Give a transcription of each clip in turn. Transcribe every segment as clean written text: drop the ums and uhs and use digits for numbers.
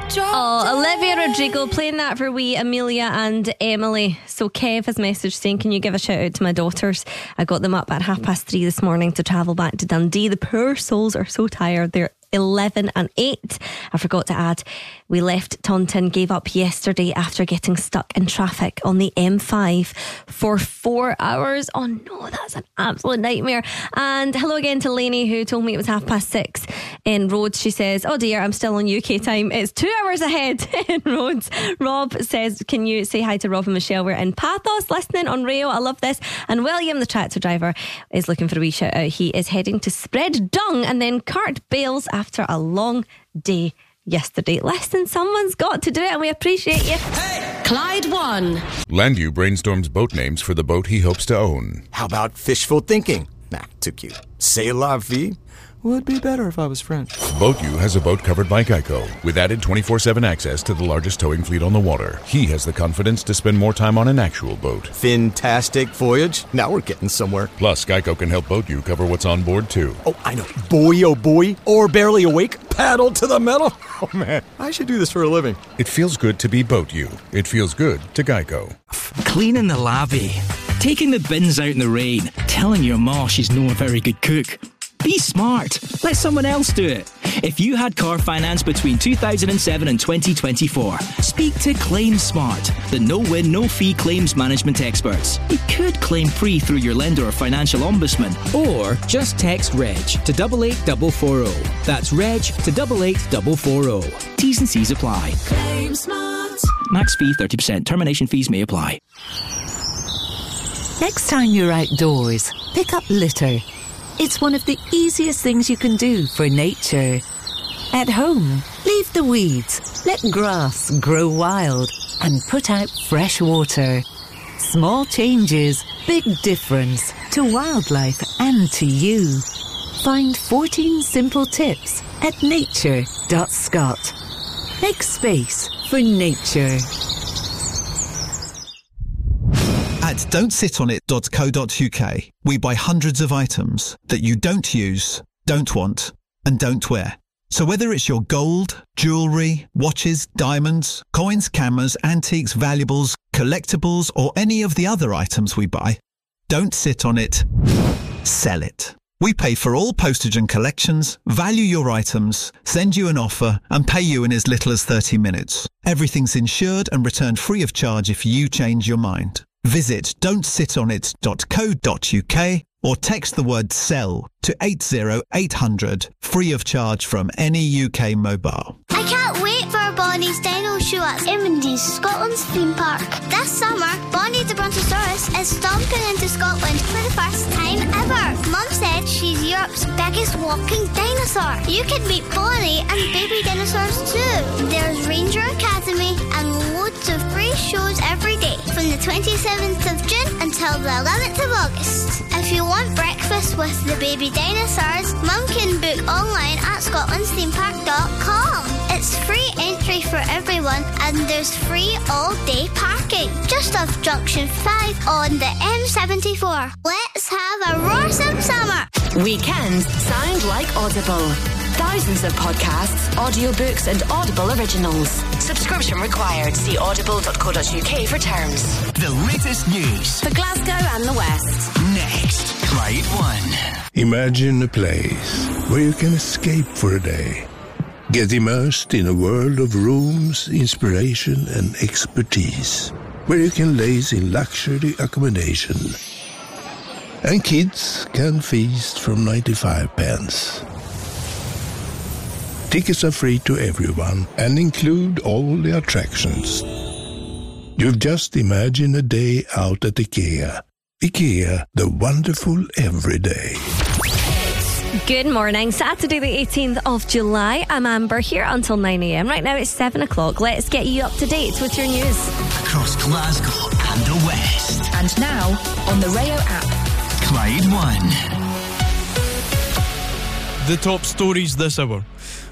Oh, Olivia Rodrigo playing that for wee Amelia and Emily. So Kev has messaged saying, can you give a shout out to my daughters? I got them up at 3:30 this morning to travel back to Dundee. The poor souls are so tired. They're 11 and 8. I forgot to add, we left Taunton, gave up yesterday after getting stuck in traffic on the M5 for 4 hours. Oh no, that's an absolute nightmare. And hello again to Lainey, who told me it was 6:30 in Rhodes. She says, oh dear, I'm still on UK time. It's 2 hours ahead in Rhodes. Rob says, can you say hi to Rob and Michelle? We're in Pathos listening on Rail. I love this. And William, the tractor driver, is looking for a wee shout out. He is heading to Spread Dung and then Cart Bales after a long day yesterday. Listen, someone's got to do it and we appreciate you. Hey! Clyde One. Landu brainstorms boat names for the boat he hopes to own. How about fishful thinking? Nah, too cute. C'est la vie would be better if I was French. BoatU has a boat covered by Geico with added 24/7 access to the largest towing fleet on the water. He has the confidence to spend more time on an actual boat. Fantastic voyage. Now we're getting somewhere. Plus, Geico can help BoatU cover what's on board too. Oh, I know. Boy, oh boy, or barely awake, paddle to the metal. Oh man, I should do this for a living. It feels good to be BoatU. It feels good to Geico. Cleaning the lavvy, taking the bins out in the rain, telling your ma she's not a very good cook. Be smart. Let someone else do it. If you had car finance between 2007 and 2024, speak to ClaimSmart, the no-win, no-fee claims management experts. You could claim free through your lender or financial ombudsman. Or just text REG to 88440. That's REG to 88440. T's and C's apply. ClaimSmart. Max fee 30%. Termination fees may apply. Next time you're outdoors, pick up litter. It's one of the easiest things you can do for nature. At home, leave the weeds, let grass grow wild, and put out fresh water. Small changes, big difference to wildlife and to you. Find 14 simple tips at nature.scot. Make space for nature. At don'tsitonit.co.uk, we buy hundreds of items that you don't use, don't want, and don't wear. So whether it's your gold, jewellery, watches, diamonds, coins, cameras, antiques, valuables, collectibles, or any of the other items we buy, don't sit on it, sell it. We pay for all postage and collections, value your items, send you an offer, and pay you in as little as 30 minutes. Everything's insured and returned free of charge if you change your mind. Visit don'tsitonit.co.uk or text the word SELL to 80800, free of charge from any UK mobile. I can't wait for Bonnie's Dino Show at Immindies, Scotland's theme park. This summer, Bonnie the Brontosaurus is stomping into Scotland for the first time ever. Mum said she's Europe's biggest walking dinosaur. You can meet Bonnie and baby dinosaurs too. There's Ranger Academy and loads of free shows every day from the 27th of June until the 11th of August. If you want breakfast with the baby dinosaurs, Mum can book online at scotlandsthemepark.com. It's free entry for everyone and there's free all-day parking just off Junction 5 on the M74. Let's have a roarsome summer. Weekends sound like Audible. Thousands of podcasts, audiobooks and Audible originals. Subscription required. See audible.co.uk for terms. The latest news For Glasgow and the West. next. Clyde One. Imagine a place where you can escape for a day. Get immersed in a world of rooms, inspiration and expertise. Where you can laze in luxury accommodation. And kids can feast from 95 pence. Tickets are free to everyone and include all the attractions. You've just imagined a day out at IKEA. IKEA, the wonderful everyday. Good morning, Saturday the 18th of July. I'm Amber here until 9 a.m. Right now it's 7 o'clock. Let's get you up to date with your news. Across Glasgow and the West. And now on the Rayo app. Clyde One. The top stories this hour.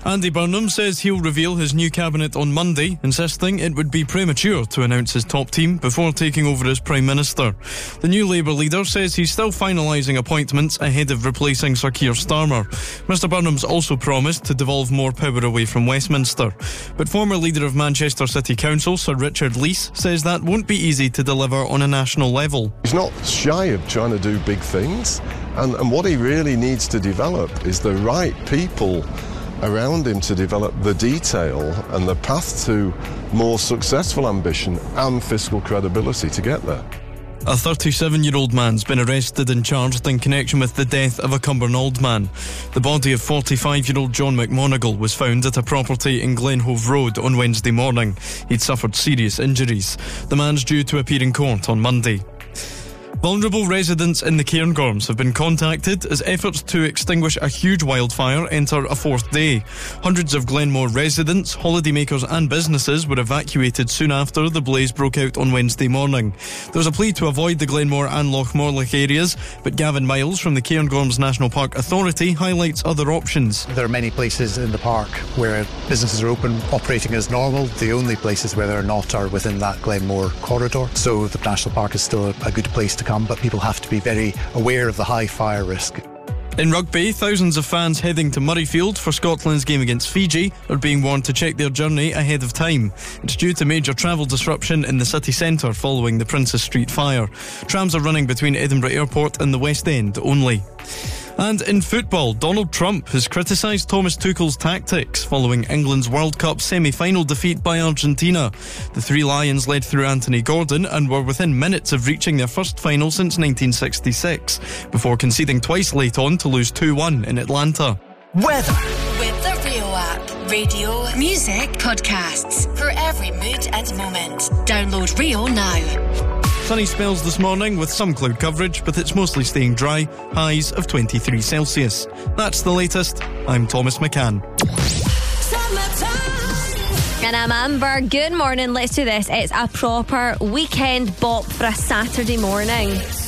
Andy Burnham says he'll reveal his new cabinet on Monday, insisting it would be premature to announce his top team before taking over as Prime Minister. The new Labour leader says he's still finalising appointments ahead of replacing Sir Keir Starmer. Mr Burnham's also promised to devolve more power away from Westminster. But former leader of Manchester City Council, Sir Richard Leese, says that won't be easy to deliver on a national level. He's not shy of trying to do big things, and what he really needs to develop is the right people around him to develop the detail and the path to more successful ambition and fiscal credibility to get there. A 37-year-old man's been arrested and charged in connection with the death of a Cumbernauld man. The body of 45-year-old John McMonigal was found at a property in Glenhove Road on Wednesday morning. He'd suffered serious injuries. The man's due to appear in court on Monday. Vulnerable residents in the Cairngorms have been contacted as efforts to extinguish a huge wildfire enter a fourth day. Hundreds of Glenmore residents, holidaymakers and businesses were evacuated soon after the blaze broke out on Wednesday morning. There was a plea to avoid the Glenmore and Lochmorlich areas, but Gavin Miles from the Cairngorms National Park Authority highlights other options. There are many places in the park where businesses are open, operating as normal. The only places where they're not are within that Glenmore corridor. So the National Park is still a good place to come, but people have to be very aware of the high fire risk. In rugby, thousands of fans heading to Murrayfield for Scotland's game against Fiji are being warned to check their journey ahead of time. It's due to major travel disruption in the city centre following the Princes Street fire. Trams are running between Edinburgh Airport and the West End only. And in football, Donald Trump has criticised Thomas Tuchel's tactics following England's World Cup semi-final defeat by Argentina. The Three Lions led through Anthony Gordon and were within minutes of reaching their first final since 1966, before conceding twice late on to lose 2-1 in Atlanta. Weather. With the Rio app. Radio, music, podcasts. For every mood and moment. Download Rio now. Sunny spells this morning with some cloud coverage, but it's mostly staying dry, highs of 23 Celsius. That's the latest. I'm Thomas McCann. And I'm Amber. Good morning. Let's do this. It's a proper weekend bop for a Saturday morning.